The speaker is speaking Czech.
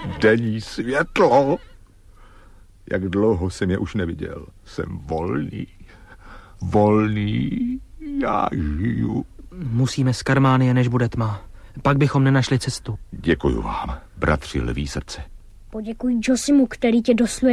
denní světlo. Jak dlouho jsem je už neviděl. Jsem volný, já žiju. Musíme z Karmánie, než bude tma. Pak bychom nenašli cestu. Děkuju vám, bratři Lví srdce. Poděkuj Josimu, který tě dosluje